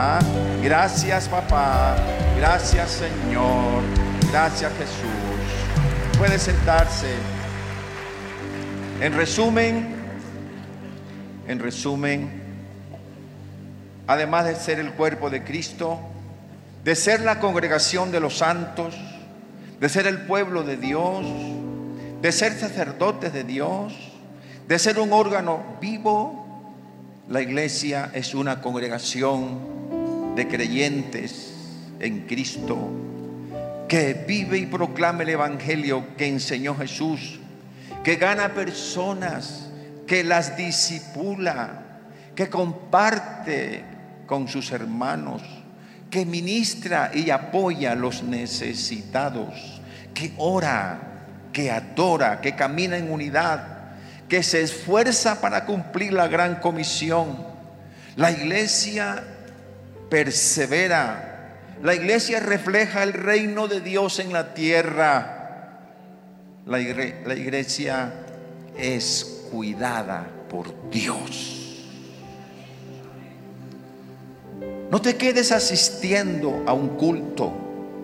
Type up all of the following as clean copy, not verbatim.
Gracias, papá. Gracias, Señor. Gracias, Jesús. Puede sentarse. En resumen, además de ser el cuerpo de Cristo, de ser la congregación de los santos, de ser el pueblo de Dios, de ser sacerdotes de Dios, de ser un órgano vivo, la iglesia es una congregación de creyentes en Cristo que vive y proclama el evangelio que enseñó Jesús, que gana personas, que las discipula, que comparte con sus hermanos, que ministra y apoya a los necesitados, que ora, que adora, que camina en unidad, que se esfuerza para cumplir la gran comisión. La iglesia persevera, la iglesia refleja el reino de Dios en la tierra. La iglesia es cuidada por Dios. No te quedes asistiendo a un culto,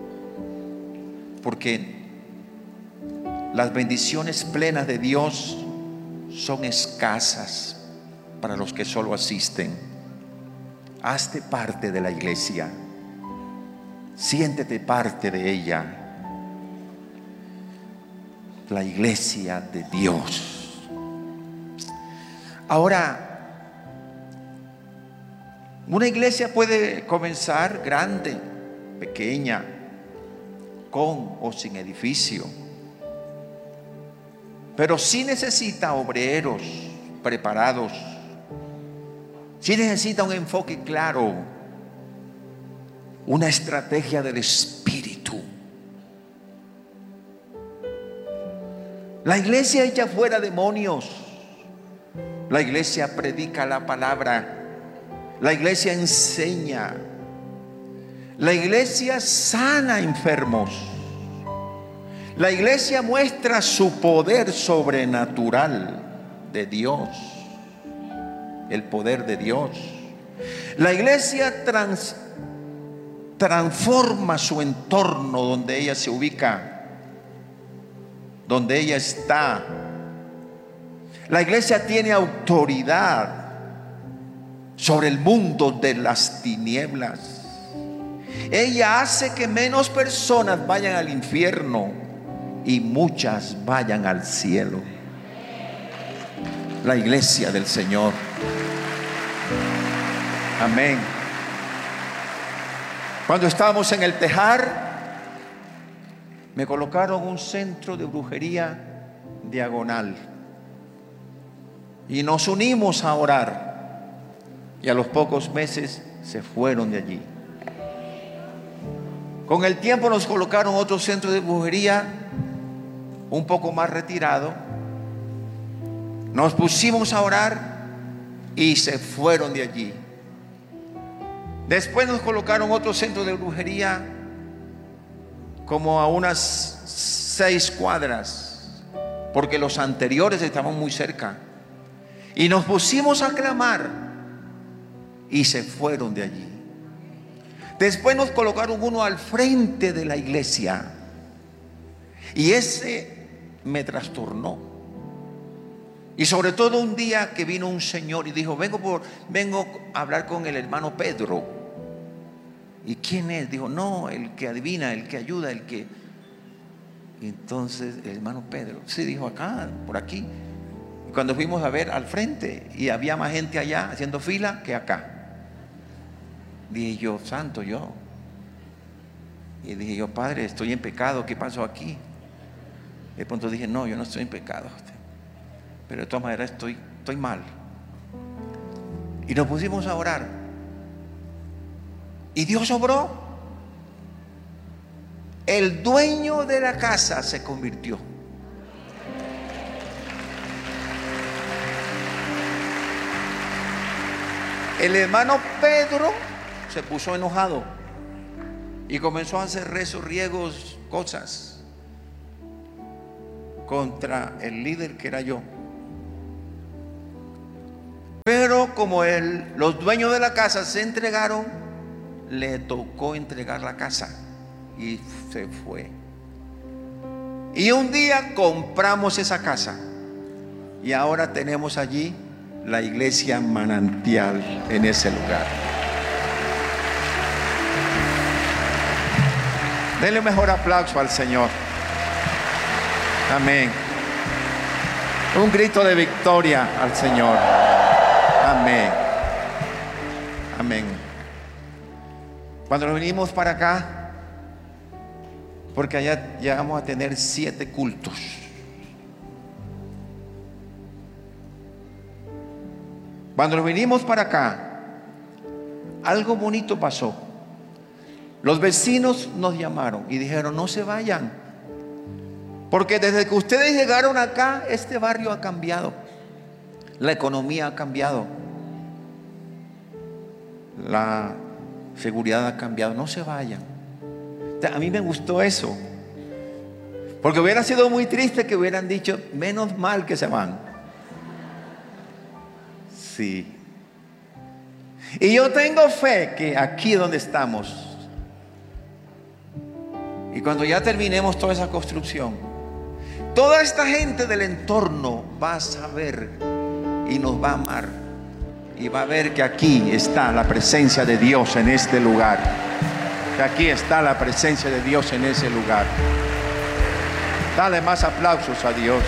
porque las bendiciones plenas de Dios son escasas para los que solo asisten. Hazte parte de la iglesia, siéntete parte de ella. La iglesia de Dios. Ahora, una iglesia puede comenzar grande, pequeña, con o sin edificio, pero sí necesita obreros preparados, sí necesita un enfoque claro, una estrategia del Espíritu. La iglesia echa fuera demonios, la iglesia predica la palabra, la iglesia enseña, la iglesia sana enfermos, la iglesia muestra su poder sobrenatural de Dios, el poder de Dios. La iglesia transforma su entorno donde ella se ubica, donde ella está. La iglesia tiene autoridad sobre el mundo de las tinieblas. Ella hace que menos personas vayan al infierno y muchas vayan al cielo. La iglesia del Señor. Amén. Cuando estábamos en el Tejar, me colocaron un centro de brujería diagonal y nos unimos a orar, y a los pocos meses se fueron de allí. Con el tiempo nos colocaron otro centro de brujería un poco más retirado, nos pusimos a orar y se fueron de allí. Después nos colocaron otro centro de brujería como a unas 6 cuadras, porque los anteriores estaban muy cerca, y nos pusimos a clamar y se fueron de allí. Después nos colocaron uno al frente de la iglesia, y ese me trastornó. Y sobre todo un día que vino un señor y dijo: vengo a hablar con el hermano Pedro. ¿Y quién es? Dijo: no, el que adivina, el que ayuda, el que... Y entonces el hermano Pedro, sí, dijo: acá, por aquí. Y cuando fuimos a ver al frente, y había más gente allá haciendo fila que acá, dije yo: santo yo. Y dije yo: Padre, estoy en pecado, ¿qué pasó aquí? De pronto dije: no, yo no estoy en pecado, pero de todas maneras estoy mal. Y nos pusimos a orar, y Dios obró. El dueño de la casa se convirtió. El hermano Pedro se puso enojado y comenzó a hacer rezos, riegos, cosas contra el líder que era yo. Pero como los dueños de la casa se entregaron, le tocó entregar la casa y se fue. Y un día compramos esa casa y ahora tenemos allí la iglesia Manantial en ese lugar. Denle un mejor aplauso al Señor. Amén. Un grito de victoria al Señor. Amén. Amén. Cuando nos vinimos para acá, porque allá llegamos a tener 7 cultos. Cuando nos vinimos para acá, algo bonito pasó. Los vecinos nos llamaron y dijeron: no se vayan, porque desde que ustedes llegaron acá, este barrio ha cambiado. La economía ha cambiado. La seguridad ha cambiado. No se vayan. A mí me gustó eso, porque hubiera sido muy triste que hubieran dicho: menos mal que se van. Sí. Y yo tengo fe que aquí donde estamos, y cuando ya terminemos toda esa construcción, toda esta gente del entorno va a saber y nos va a amar, y va a ver que aquí está la presencia de Dios en este lugar. Que aquí está la presencia de Dios en ese lugar. Dale más aplausos a Dios.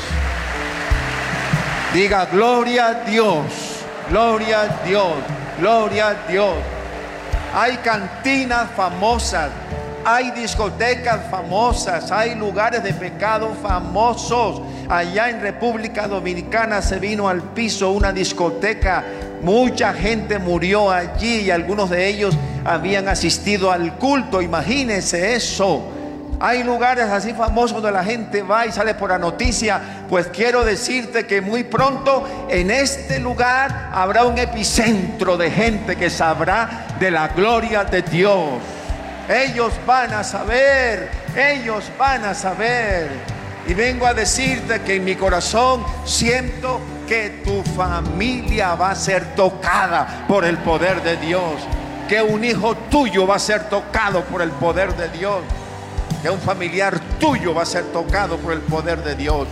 Diga: gloria a Dios, gloria a Dios, gloria a Dios. Hay cantinas famosas, hay discotecas famosas, hay lugares de pecado famosos. Allá en República Dominicana se vino al piso una discoteca. Mucha gente murió allí y algunos de ellos habían asistido al culto. Imagínense eso. Hay lugares así famosos donde la gente va y sale por la noticia. Pues quiero decirte que muy pronto en este lugar habrá un epicentro de gente que sabrá de la gloria de Dios. Ellos van a saber, ellos van a saber. Y vengo a decirte que en mi corazón siento que tu familia va a ser tocada por el poder de Dios. Que un hijo tuyo va a ser tocado por el poder de Dios. Que un familiar tuyo va a ser tocado por el poder de Dios.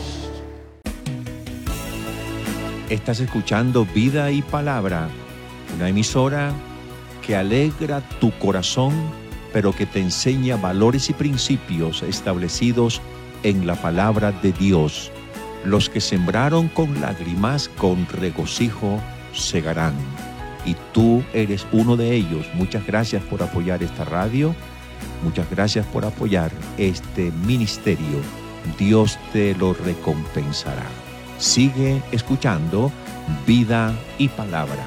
Estás escuchando Vida y Palabra, una emisora que alegra tu corazón, pero que te enseña valores y principios establecidos en la palabra de Dios. Los que sembraron con lágrimas, con regocijo segarán. Y tú eres uno de ellos. Muchas gracias por apoyar esta radio. Muchas gracias por apoyar este ministerio. Dios te lo recompensará. Sigue escuchando Vida y Palabra.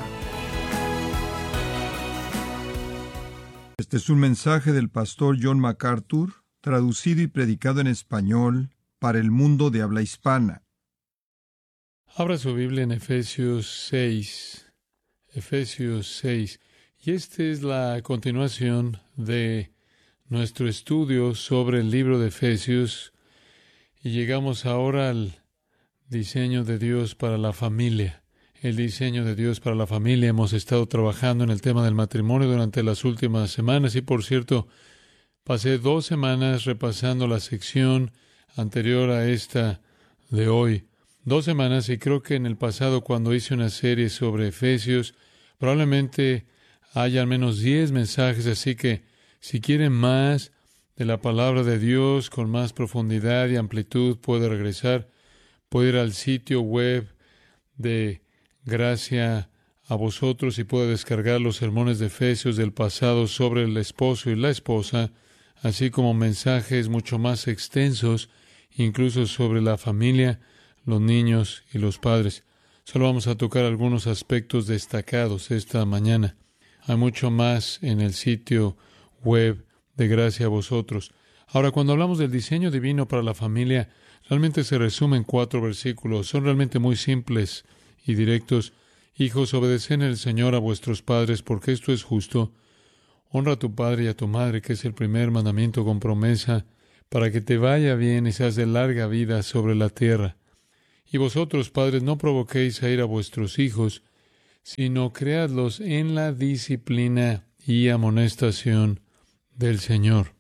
Este es un mensaje del pastor John MacArthur, traducido y predicado en español para el mundo de habla hispana. Abra su Biblia en Efesios 6. Efesios 6. Y esta es la continuación de nuestro estudio sobre el libro de Efesios. Y llegamos ahora al diseño de Dios para la familia. El diseño de Dios para la familia. Hemos estado trabajando en el tema del matrimonio durante las últimas semanas. Y por cierto, pasé 2 semanas repasando la sección anterior a esta de hoy. 2 semanas, y creo que en el pasado, cuando hice una serie sobre Efesios, probablemente haya al menos 10 mensajes, así que si quieren más de la palabra de Dios con más profundidad y amplitud, puede regresar, puede ir al sitio web de Gracia a Vosotros y puede descargar los sermones de Efesios del pasado sobre el esposo y la esposa, así como mensajes mucho más extensos, incluso sobre la familia, los niños y los padres. Solo vamos a tocar algunos aspectos destacados esta mañana. Hay mucho más en el sitio web de Gracia a Vosotros. Ahora, cuando hablamos del diseño divino para la familia, realmente se resume en 4 versículos. Son realmente muy simples y directos. Hijos, obedeced en el Señor a vuestros padres, porque esto es justo. Honra a tu padre y a tu madre, que es el primer mandamiento con promesa, para que te vaya bien y seas de larga vida sobre la tierra. Y vosotros, padres, no provoquéis a ir a vuestros hijos, sino creadlos en la disciplina y amonestación del Señor.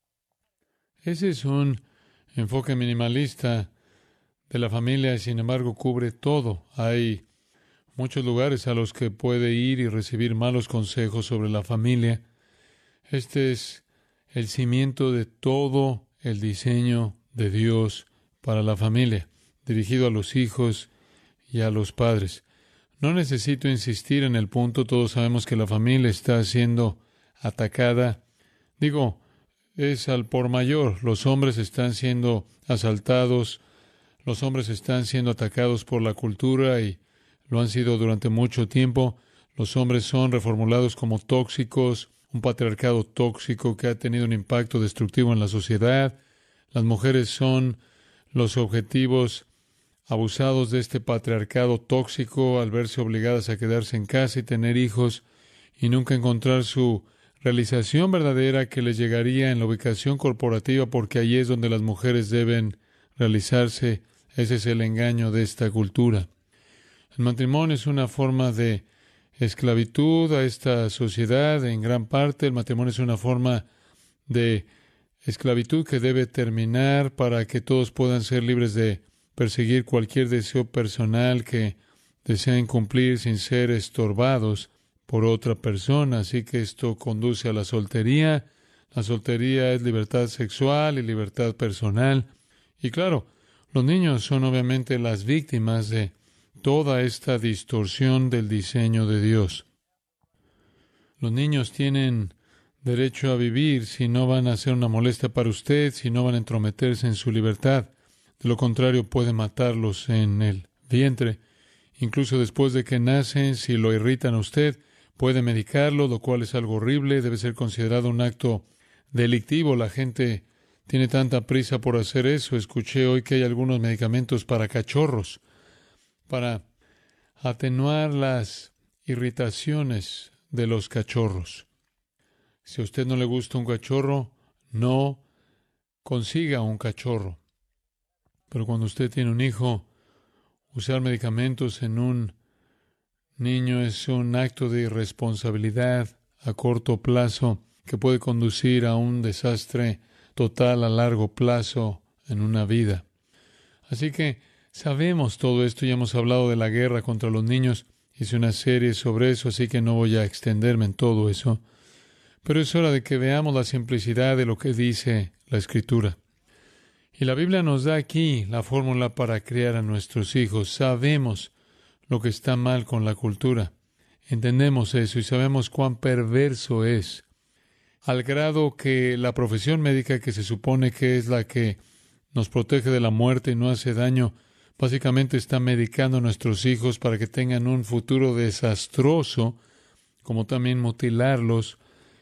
Ese es un enfoque minimalista de la familia y sin embargo cubre todo. Hay muchos lugares a los que puede ir y recibir malos consejos sobre la familia. Este es el cimiento de todo el diseño de Dios para la familia, dirigido a los hijos y a los padres. No necesito insistir en el punto, todos sabemos que la familia está siendo atacada. Es al por mayor. Los hombres están siendo asaltados, los hombres están siendo atacados por la cultura y lo han sido durante mucho tiempo. Los hombres son reformulados como tóxicos, un patriarcado tóxico que ha tenido un impacto destructivo en la sociedad. Las mujeres son los objetivos abusados de este patriarcado tóxico al verse obligadas a quedarse en casa y tener hijos y nunca encontrar su realización verdadera que les llegaría en la ubicación corporativa, porque allí es donde las mujeres deben realizarse. Ese es el engaño de esta cultura. El matrimonio es una forma de esclavitud a esta sociedad. En gran parte, el matrimonio es una forma de esclavitud que debe terminar para que todos puedan ser libres de perseguir cualquier deseo personal que deseen cumplir sin ser estorbados por otra persona. Así que esto conduce a la soltería. La soltería es libertad sexual y libertad personal. Y claro, los niños son obviamente las víctimas de toda esta distorsión del diseño de Dios. Los niños tienen derecho a vivir si no van a ser una molestia para usted, si no van a entrometerse en su libertad. De lo contrario, puede matarlos en el vientre. Incluso después de que nacen, si lo irritan a usted, puede medicarlo, lo cual es algo horrible, debe ser considerado un acto delictivo. La gente tiene tanta prisa por hacer eso. Escuché hoy que hay algunos medicamentos para cachorros, para atenuar las irritaciones de los cachorros. Si a usted no le gusta un cachorro, no consiga un cachorro. Pero cuando usted tiene un hijo, usar medicamentos en un niño es un acto de irresponsabilidad a corto plazo que puede conducir a un desastre total a largo plazo en una vida. Así que sabemos todo esto, ya hemos hablado de la guerra contra los niños, hice una serie sobre eso, así que no voy a extenderme en todo eso. Pero es hora de que veamos la simplicidad de lo que dice la Escritura. Y la Biblia nos da aquí la fórmula para criar a nuestros hijos. Sabemos lo que está mal con la cultura. Entendemos eso y sabemos cuán perverso es, al grado que la profesión médica, que se supone que es la que nos protege de la muerte y no hace daño, básicamente está medicando a nuestros hijos para que tengan un futuro desastroso, como también mutilarlos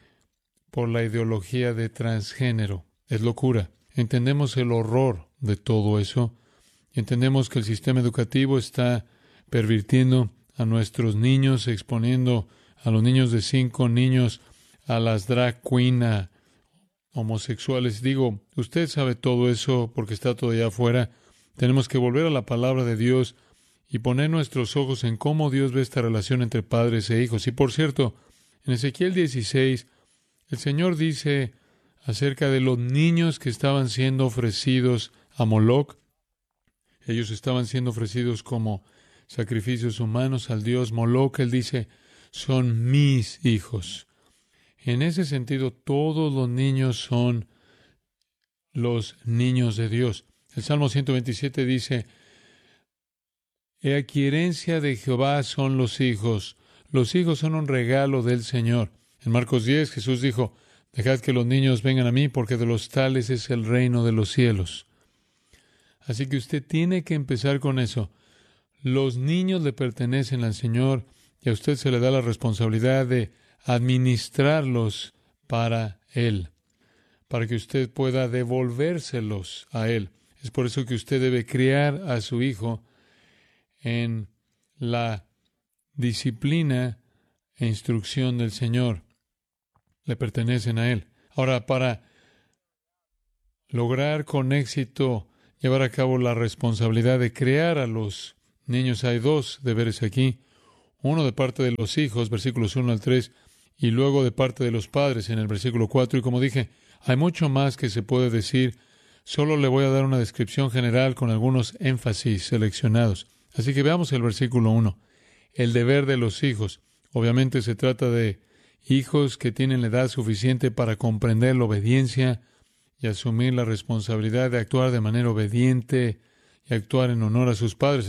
por la ideología de transgénero. Es locura. Entendemos el horror de todo eso. Entendemos que el sistema educativo está pervirtiendo a nuestros niños, exponiendo a los niños de 5 niños a las drag queen, a homosexuales. Usted sabe todo eso porque está todavía afuera. Tenemos que volver a la palabra de Dios y poner nuestros ojos en cómo Dios ve esta relación entre padres e hijos. Y por cierto, en Ezequiel 16, el Señor dice acerca de los niños que estaban siendo ofrecidos a Moloc. Ellos estaban siendo ofrecidos como sacrificios humanos al dios Moloc. Él dice, son mis hijos. En ese sentido, todos los niños son los niños de Dios. El Salmo 127 dice, he aquí herencia de Jehová son los hijos. Los hijos son un regalo del Señor. En Marcos 10, Jesús dijo, dejad que los niños vengan a mí, porque de los tales es el reino de los cielos. Así que usted tiene que empezar con eso. Los niños le pertenecen al Señor y a usted se le da la responsabilidad de administrarlos para Él, para que usted pueda devolvérselos a Él. Es por eso que usted debe criar a su hijo en la disciplina e instrucción del Señor. Le pertenecen a Él. Ahora, para lograr con éxito llevar a cabo la responsabilidad de criar a los niños, hay 2 deberes aquí. Uno de parte de los hijos, versículos 1 al 3, y luego de parte de los padres en el versículo 4. Y como dije, hay mucho más que se puede decir. Solo le voy a dar una descripción general con algunos énfasis seleccionados. Así que veamos el versículo 1. El deber de los hijos. Obviamente se trata de hijos que tienen la edad suficiente para comprender la obediencia y asumir la responsabilidad de actuar de manera obediente y actuar en honor a sus padres.